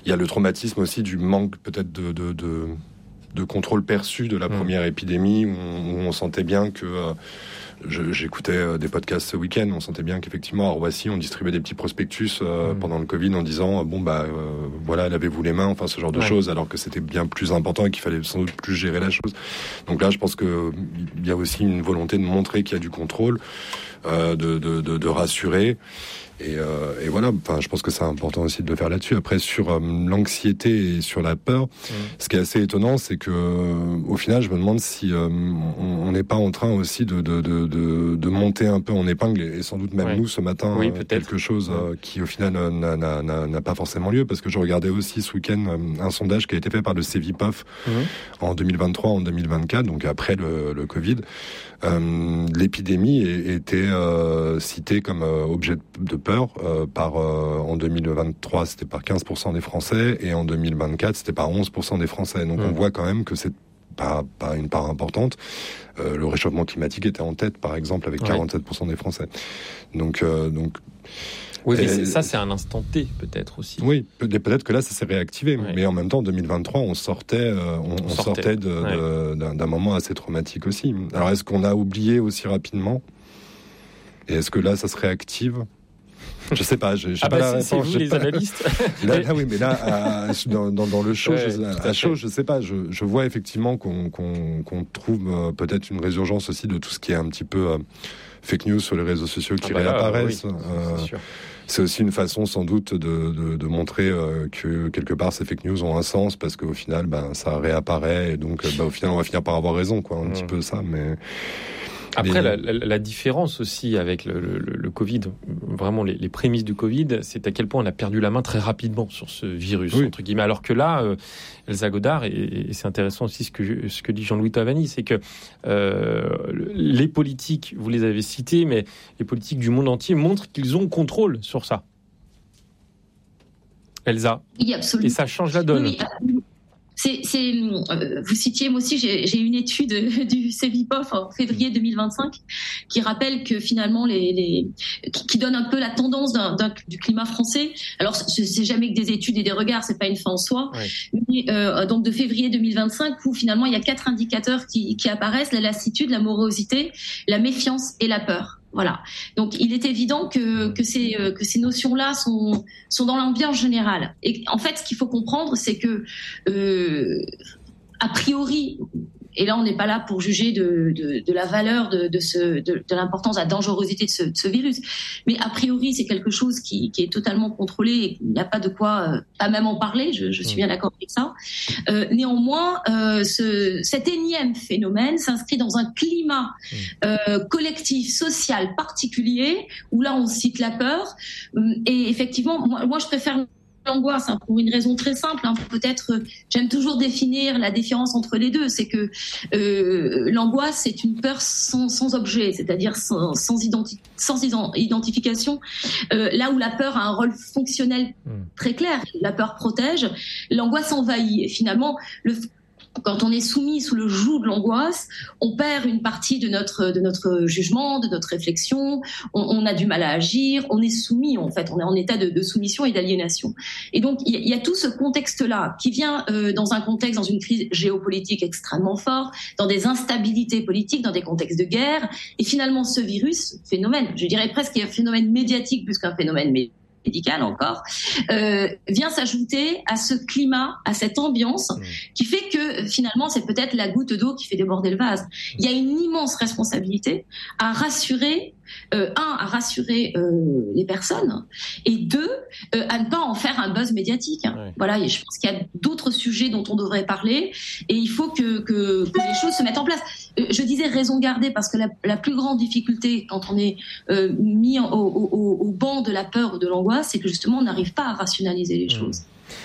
Il y a le traumatisme aussi du manque peut-être de contrôle perçu de la première épidémie, où on sentait bien que... J'écoutais des podcasts ce week-end, on sentait bien qu'effectivement à Roissy on distribuait des petits prospectus pendant le Covid en disant voilà, lavez-vous les mains, enfin ce genre de choses, alors que c'était bien plus important et qu'il fallait sans doute plus gérer la chose. Donc là je pense que il y a aussi une volonté de montrer qu'il y a du contrôle, de rassurer. Et voilà, enfin, je pense que c'est important aussi de le faire là-dessus. Après, sur l'anxiété et sur la peur, ce qui est assez étonnant, c'est que au final, je me demande si on n'est pas en train aussi de monter un peu en épingle, et sans doute même nous ce matin, quelque chose qui au final n'a pas forcément lieu, parce que je regardais aussi ce week-end un sondage qui a été fait par le Cevipof en 2023, en 2024, donc après le Covid. L'épidémie était citée comme objet de peur en 2023 c'était par 15% des Français, et en 2024 c'était par 11% des Français. Donc on voit quand même que c'est pas une part importante. Le réchauffement climatique était en tête par exemple avec 47% des Français. Donc oui, mais ça, c'est un instant T, peut-être aussi. Oui, peut-être que là, ça s'est réactivé. Oui. Mais en même temps, en 2023, on sortait d'un moment assez traumatique aussi. Alors, est-ce qu'on a oublié aussi rapidement ? Et est-ce que là, ça se réactive ? Je sais pas, j'ai pas la réponse. C'est vous les analystes. Là, oui, mais là, dans le show, je sais pas. Je vois effectivement qu'on trouve peut-être une résurgence aussi de tout ce qui est un petit peu fake news sur les réseaux sociaux qui réapparaissent. Oui, c'est sûr. C'est aussi une façon sans doute de montrer que quelque part ces fake news ont un sens, parce qu'au final ça réapparaît, et donc au final on va finir par avoir raison, quoi, un petit peu ça. Mais après la différence aussi avec le Covid, vraiment les prémices du Covid, c'est à quel point on a perdu la main très rapidement sur ce virus, entre guillemets, alors que là Elsa Godard, et c'est intéressant aussi ce que dit Jean-Louis Tavani, c'est que les politiques, vous les avez cités, mais les politiques du monde entier montrent qu'ils ont contrôle sur ça. Elsa. Oui, absolument. Et ça change la donne. Oui. Vous citiez, moi aussi, j'ai une étude du Cevipof en février 2025 qui rappelle que finalement qui donne un peu la tendance du climat français. Alors, c'est jamais que des études et des regards, c'est pas une fin en soi. Mais, donc de février 2025, où finalement il y a 4 indicateurs qui apparaissent: la lassitude, la morosité, la méfiance et la peur. Voilà. Donc, il est évident que ces notions-là sont dans l'ambiance générale. Et en fait, ce qu'il faut comprendre, c'est que, a priori, et là, on n'est pas là pour juger de la valeur de l'importance, de la dangerosité de ce virus. Mais a priori, c'est quelque chose qui est totalement contrôlé et il n'y a pas de quoi pas même en parler. Je suis bien d'accord avec ça. Néanmoins, cet énième phénomène s'inscrit dans un climat collectif, social particulier, où là, on cite la peur. Et effectivement, moi je préfère l'angoisse, pour une raison très simple. Peut-être, j'aime toujours définir la différence entre les deux. C'est que l'angoisse, c'est une peur sans objet, c'est-à-dire sans identification. Là où la peur a un rôle fonctionnel très clair, la peur protège, l'angoisse envahit. Et finalement, quand on est soumis sous le joug de l'angoisse, on perd une partie de notre jugement, de notre réflexion, on a du mal à agir, on est soumis, en fait, on est en état de soumission et d'aliénation. Et donc, il y a tout ce contexte-là qui vient dans un contexte, dans une crise géopolitique extrêmement forte, dans des instabilités politiques, dans des contextes de guerre. Et finalement, ce phénomène, je dirais presque un phénomène médiatique plus qu'un phénomène médical encore, vient s'ajouter à ce climat, à cette ambiance qui fait que finalement c'est peut-être la goutte d'eau qui fait déborder le vase. Il y a une immense responsabilité à rassurer, à rassurer les personnes, et 2, à ne pas en faire un buzz médiatique. Voilà, et je pense qu'il y a d'autres sujets dont on devrait parler, et il faut que les choses se mettent en place. Je disais raison gardée parce que la plus grande difficulté quand on est mis au banc de la peur ou de l'angoisse, c'est que justement on n'arrive pas à rationaliser les choses.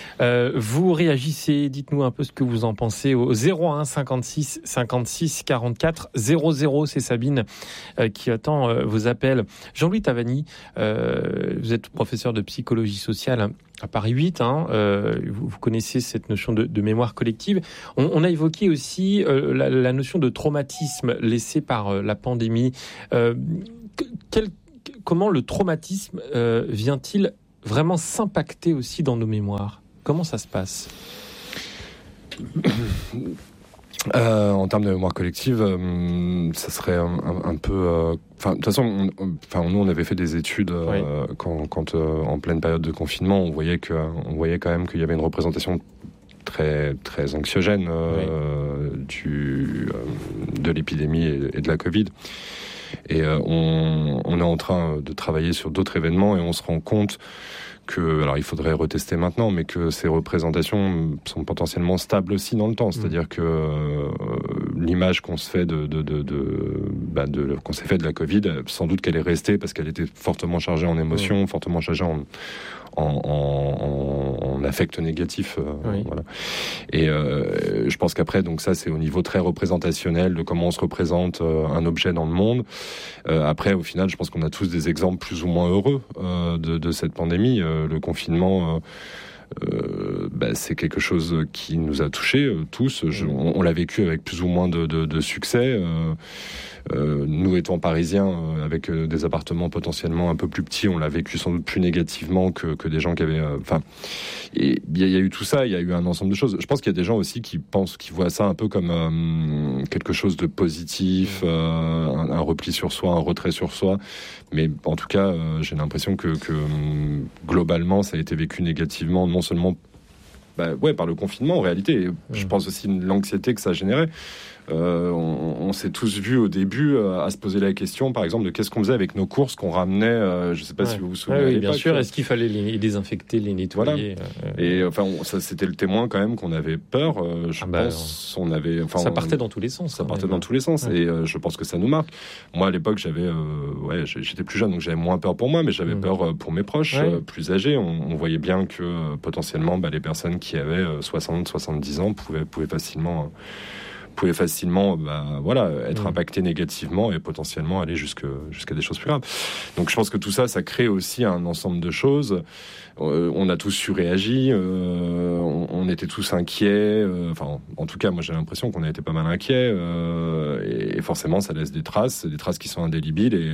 Vous réagissez, dites-nous un peu ce que vous en pensez au 01 56 56 44 00. C'est Sabine qui attend vos appels. Jean-Louis Tavani, vous êtes professeur de psychologie sociale à Paris 8. Vous connaissez cette notion de mémoire collective. On a évoqué aussi la notion de traumatisme laissé par la pandémie. Comment le traumatisme vient-il vraiment s'impacter aussi dans nos mémoires ? Comment ça se passe ? En termes de mémoire collective, ça serait un peu. De toute façon, nous on avait fait des études quand en pleine période de confinement, on voyait quand même qu'il y avait une représentation très très anxiogène de l'épidémie et de la Covid. Et on est en train de travailler sur d'autres événements et on se rend compte que, alors il faudrait retester maintenant, mais que ces représentations sont potentiellement stables aussi dans le temps. C'est-à-dire que l'image qu'on se fait qu'on s'est fait de la Covid, sans doute qu'elle est restée parce qu'elle était fortement chargée en émotions, fortement chargée en affect négatif. Voilà. Et je pense qu'après, donc ça c'est au niveau très représentationnel de comment on se représente un objet dans le monde. Après, au final, je pense qu'on a tous des exemples plus ou moins heureux de cette pandémie. Le confinement, c'est quelque chose qui nous a touchés tous. On l'a vécu avec plus ou moins de succès. Nous étant parisiens, avec des appartements potentiellement un peu plus petits, on l'a vécu sans doute plus négativement que des gens qui avaient... il y a eu tout ça, il y a eu un ensemble de choses. Je pense qu'il y a des gens aussi qui voient ça un peu comme quelque chose de positif, un repli sur soi, un retrait sur soi. Mais en tout cas, j'ai l'impression que globalement, ça a été vécu négativement, non seulement par le confinement en réalité. Je pense aussi l'anxiété que ça générait. On s'est tous vus au début à se poser la question, par exemple, de qu'est-ce qu'on faisait avec nos courses qu'on ramenait. Je ne sais pas si vous vous souvenez. Oui, bien sûr. Est-ce qu'il fallait les désinfecter, les nettoyer ? Voilà. Et ça, c'était le témoin quand même qu'on avait peur. On avait. Ça partait dans tous les sens. Ça partait dans tous les sens. Et je pense que ça nous marque. Moi, à l'époque, j'étais plus jeune, donc j'avais moins peur pour moi, mais j'avais peur pour mes proches plus âgés. On voyait bien que potentiellement, les personnes qui avaient 60, 70 ans pouvaient facilement être impacté négativement et potentiellement aller jusqu'à des choses plus graves. Donc je pense que tout ça crée aussi un ensemble de choses. On a tous surréagi, on était tous inquiets. En tout cas, moi j'ai l'impression qu'on a été pas mal inquiets. Et forcément, ça laisse des traces qui sont indélébiles.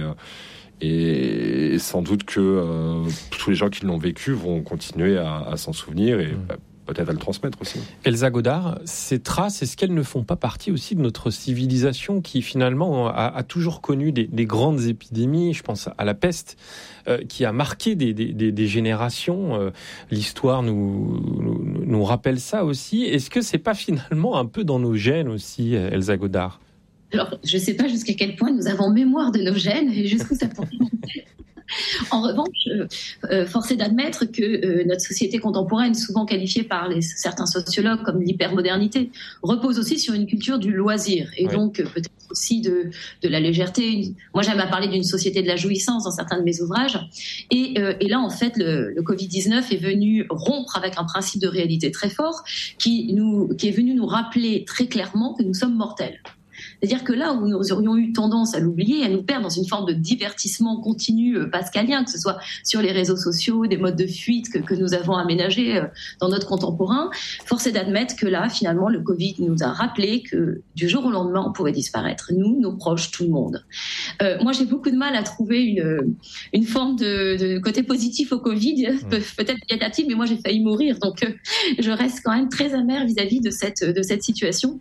Et sans doute que tous les gens qui l'ont vécu vont continuer à s'en souvenir et peut-être à le transmettre aussi. Elsa Godard, ces traces, est-ce qu'elles ne font pas partie aussi de notre civilisation qui finalement a toujours connu des grandes épidémies ? Je pense à la peste, qui a marqué des générations. L'histoire nous rappelle ça aussi. Est-ce que c'est pas finalement un peu dans nos gènes aussi, Elsa Godard ? Alors, je ne sais pas jusqu'à quel point nous avons mémoire de nos gènes et jusqu'où ça pourrait monter. En revanche, force est d'admettre que notre société contemporaine, souvent qualifiée par certains sociologues comme l'hypermodernité, repose aussi sur une culture du loisir et donc peut-être aussi de la légèreté. Moi, j'aime à parler d'une société de la jouissance dans certains de mes ouvrages. Et là, en fait, le Covid-19 est venu rompre avec un principe de réalité très fort qui est venu nous rappeler très clairement que nous sommes mortels. C'est-à-dire que là où nous aurions eu tendance à l'oublier, à nous perdre dans une forme de divertissement continu pascalien, que ce soit sur les réseaux sociaux, des modes de fuite que nous avons aménagés dans notre contemporain, force est d'admettre que là, finalement, le Covid nous a rappelé que du jour au lendemain, on pouvait disparaître. Nous, nos proches, tout le monde. Moi, j'ai beaucoup de mal à trouver une forme de côté positif au Covid, peut-être négatif, mais moi, j'ai failli mourir. Donc, je reste quand même très amère vis-à-vis de cette situation.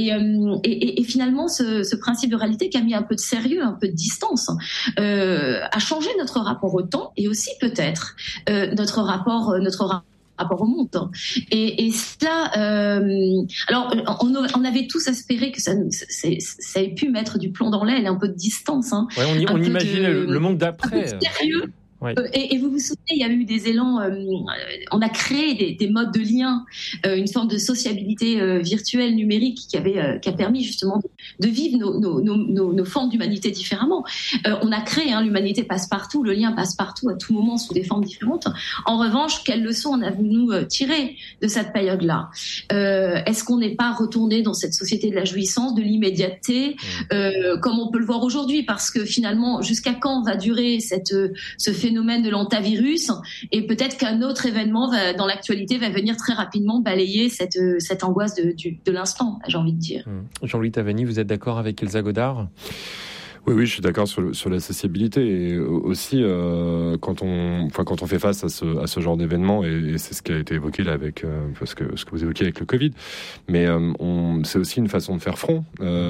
Et finalement, ce principe de réalité qui a mis un peu de sérieux, un peu de distance, a changé notre rapport au temps et aussi peut-être notre rapport au monde. Et cela, alors on avait tous espéré que ça ait pu mettre du plomb dans l'aile, un peu de distance. On imaginait le monde d'après. Sérieux. Oui. Et vous vous souvenez, il y a eu des élans, on a créé des modes de lien, une forme de sociabilité virtuelle, numérique qui a permis justement de vivre nos formes d'humanité différemment. On a créé l'humanité passe partout, le lien passe partout à tout moment sous des formes différentes. En revanche, quelles leçons en avons-nous tiré de cette période-là ? Est-ce qu'on n'est pas retourné dans cette société de la jouissance, de l'immédiateté, comme on peut le voir aujourd'hui ? Parce que finalement, jusqu'à quand va durer ce phénomène de l'antavirus, et peut-être qu'un autre événement dans l'actualité va venir très rapidement balayer cette angoisse de l'instant, j'ai envie de dire. Jean-Louis Tavani, vous êtes d'accord avec Elsa Godard ? Oui, je suis d'accord sur la sociabilité et aussi quand on fait face à ce genre d'événement et c'est ce qui a été évoqué là avec ce que vous évoquez avec le Covid, mais c'est aussi une façon de faire front.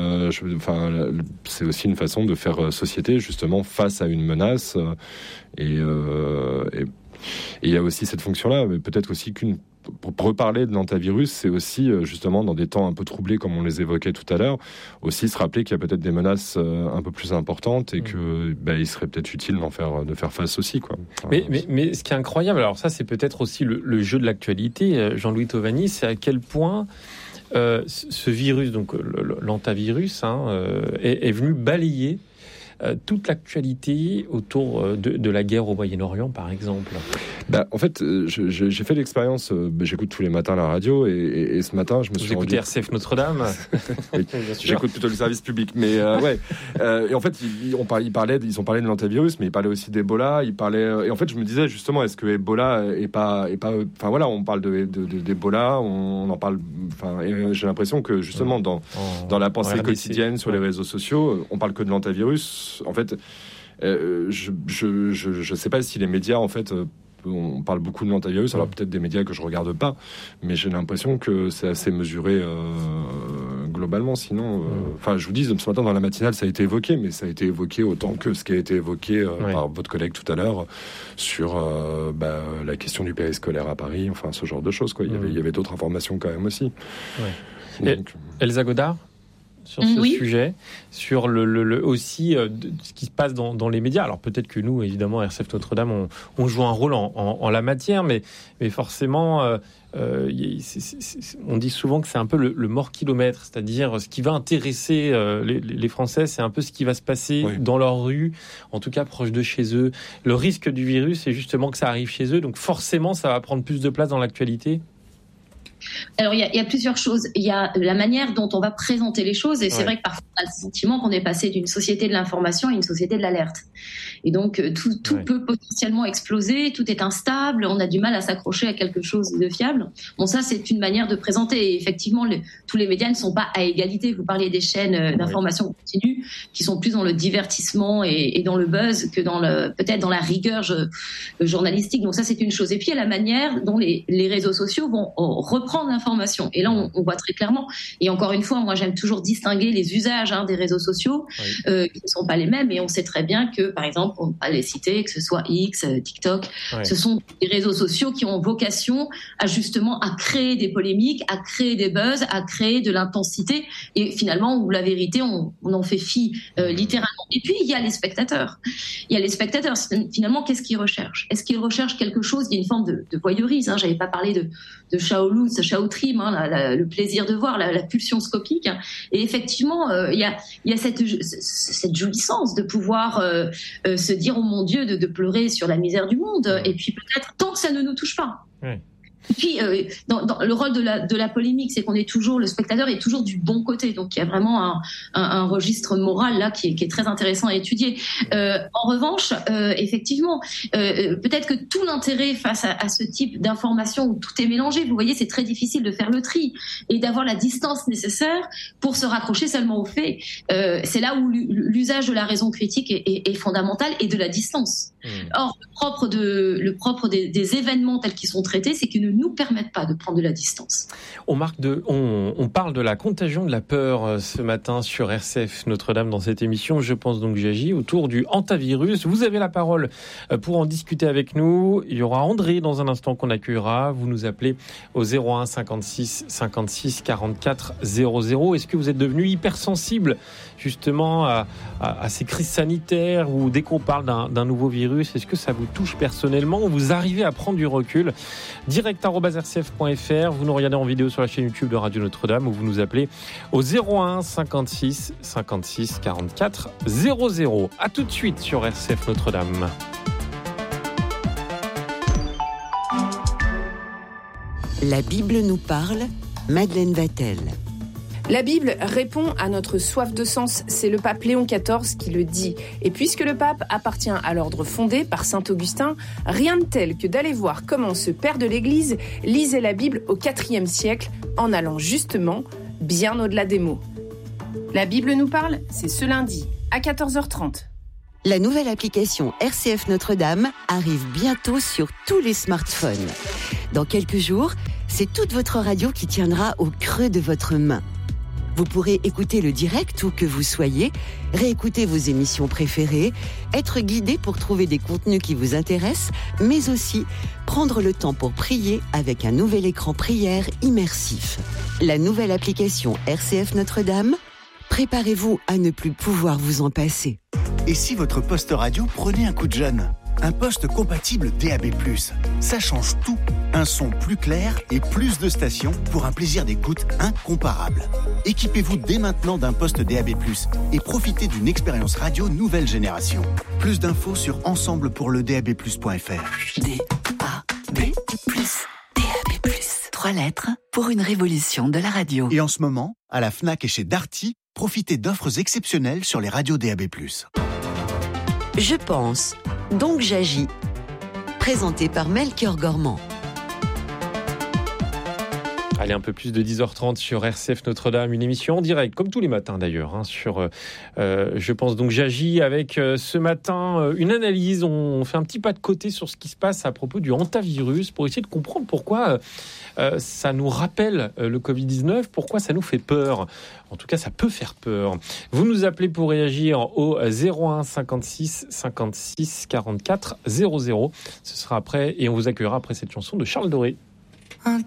C'est aussi une façon de faire société justement face à une menace et il y a aussi cette fonction-là, mais peut-être aussi pour reparler de l'antivirus, c'est aussi justement dans des temps un peu troublés comme on les évoquait tout à l'heure, aussi se rappeler qu'il y a peut-être des menaces un peu plus importantes et que il serait peut-être utile de faire face aussi, quoi. Mais ce qui est incroyable, alors ça c'est peut-être aussi le jeu de l'actualité, Jean-Louis Tovani, c'est à quel point ce virus, donc l'antivirus, est venu balayer toute l'actualité autour de la guerre au Moyen-Orient, par exemple. En fait, j'ai fait l'expérience, j'écoute tous les matins la radio, et ce matin, je me suis rendu... Vous écoutez RCF Notre-Dame? Oui, j'écoute plutôt le service public, mais et en fait, ils ont parlé de l'antivirus, mais ils parlaient aussi d'Ebola, et en fait, je me disais, justement, est-ce que Ebola est pas, enfin voilà, on parle d'Ebola, on en parle, et j'ai l'impression que, justement, dans la pensée quotidienne sur les réseaux sociaux, on parle que de l'antivirus. En fait, je sais pas si les médias, en fait, on parle beaucoup de l'antivirus, alors peut-être des médias que je regarde pas, mais j'ai l'impression que c'est assez mesuré globalement. Sinon, je vous dis, ce matin dans la matinale, ça a été évoqué, mais ça a été évoqué autant que ce qui a été évoqué par votre collègue tout à l'heure sur la question du périscolaire à Paris, enfin ce genre de choses, quoi. Il y avait d'autres informations quand même aussi. Ouais. Donc, Elsa Godard, sur ce sujet, sur aussi ce qui se passe dans les médias. Alors peut-être que nous, évidemment, RCF Notre-Dame, on joue un rôle en la matière, mais forcément, on dit souvent que c'est un peu le mort-kilomètre, c'est-à-dire ce qui va intéresser les Français, c'est un peu ce qui va se passer dans leur rue, en tout cas proche de chez eux. Le risque du virus, c'est justement que ça arrive chez eux, donc forcément, ça va prendre plus de place dans l'actualité. Alors, il y a plusieurs choses. Il y a la manière dont on va présenter les choses. Et c'est vrai que parfois, on a le sentiment qu'on est passé d'une société de l'information à une société de l'alerte. Et donc, tout peut potentiellement exploser. Tout est instable. On a du mal à s'accrocher à quelque chose de fiable. Bon, ça, c'est une manière de présenter. Et effectivement, tous les médias ne sont pas à égalité. Vous parliez des chaînes d'information continue qui sont plus dans le divertissement et dans le buzz que peut-être dans la rigueur journalistique. Donc ça, c'est une chose. Et puis, il y a la manière dont les réseaux sociaux vont reprendre l'information. Et là, on voit très clairement. Et encore une fois, moi, j'aime toujours distinguer les usages des réseaux sociaux qui ne sont pas les mêmes. Et on sait très bien que, par exemple, on ne peut pas les citer, que ce soit X, TikTok, ce sont des réseaux sociaux qui ont vocation à justement à créer des polémiques, à créer des buzz, à créer de l'intensité. Et finalement, où la vérité, on en fait fi littéralement. Et puis, il y a les spectateurs. Finalement, qu'est-ce qu'ils recherchent? Est-ce qu'ils recherchent quelque chose? Il y a une forme de voyeurisme. J'avais pas parlé de Shaolou, de Shaotrim, le plaisir de voir, la pulsion scopique. Et effectivement, il y a cette jouissance de pouvoir se dire, oh mon Dieu, de pleurer sur la misère du monde. Et puis peut-être, tant que ça ne nous touche pas. Et puis, dans le rôle de la polémique, c'est le spectateur est toujours du bon côté. Donc, il y a vraiment un registre moral là qui est très intéressant à étudier. En revanche, effectivement, peut-être que tout l'intérêt face à ce type d'information où tout est mélangé, vous voyez, c'est très difficile de faire le tri et d'avoir la distance nécessaire pour se raccrocher seulement aux faits. C'est là où l'usage de la raison critique est fondamental et de la distance. Or, le propre des événements tels qu'ils sont traités, c'est qu'ils ne nous permettent pas de prendre de la distance. On parle de la contagion de la peur ce matin sur RCF Notre-Dame dans cette émission. Je pense donc j'agis autour du hantavirus. Vous avez la parole pour en discuter avec nous. Il y aura André dans un instant qu'on accueillera. Vous nous appelez au 01 56 56 44 00. Est-ce que vous êtes devenu hypersensible justement à ces crises sanitaires ou dès qu'on parle d'un nouveau virus, est-ce que ça vous touche personnellement ou vous arrivez à prendre du recul? direct@rcf.fr, vous nous regardez en vidéo sur la chaîne YouTube de Radio Notre-Dame ou vous nous appelez au 01 56 56 44 00. À tout de suite sur RCF Notre-Dame. La Bible nous parle, Madeleine Vatel. La Bible répond à notre soif de sens, c'est le pape Léon XIV qui le dit. Et puisque le pape appartient à l'ordre fondé par saint Augustin, rien de tel que d'aller voir comment ce père de l'Église lisait la Bible au IVe siècle, en allant justement bien au-delà des mots. La Bible nous parle, c'est ce lundi à 14h30. La nouvelle application RCF Notre-Dame arrive bientôt sur tous les smartphones. Dans quelques jours, c'est toute votre radio qui tiendra au creux de votre main. Vous pourrez écouter le direct où que vous soyez, réécouter vos émissions préférées, être guidé pour trouver des contenus qui vous intéressent, mais aussi prendre le temps pour prier avec un nouvel écran prière immersif. La nouvelle application RCF Notre-Dame, préparez-vous à ne plus pouvoir vous en passer. Et si votre poste radio prenait un coup de jeune ? Un poste compatible DAB+. Ça change tout. Un son plus clair et plus de stations pour un plaisir d'écoute incomparable. Équipez-vous dès maintenant d'un poste DAB+, et profitez d'une expérience radio nouvelle génération. Plus d'infos sur ensemblepourledab+.fr. DAB+. DAB+. 3 lettres pour une révolution de la radio. Et en ce moment, à la Fnac et chez Darty, profitez d'offres exceptionnelles sur les radios DAB+. Je pense, donc j'agis. Présenté par Melchior Gormand. Allez, un peu plus de 10h30 sur RCF Notre-Dame, une émission en direct, comme tous les matins d'ailleurs, sur Je pense donc j'agis, avec ce matin une analyse. On fait un petit pas de côté sur ce qui se passe à propos du hantavirus pour essayer de comprendre pourquoi ça nous rappelle le Covid-19, pourquoi ça nous fait peur. En tout cas, ça peut faire peur. Vous nous appelez pour réagir au 01 56 56 44 00. Ce sera après, et on vous accueillera après cette chanson de Charles Doré. Un